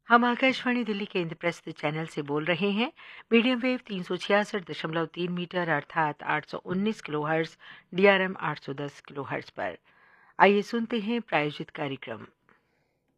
हम आकाशवाणी दिल्ली के इंद्रप्रस्थ चैनल से बोल रहे हैं। मीडियम वेव 366.3 मीटर अर्थात 819 किलोहर्ट्ज, DRM 810 किलोहर्ट्ज पर। आइए सुनते हैं प्रायोजित कार्यक्रम।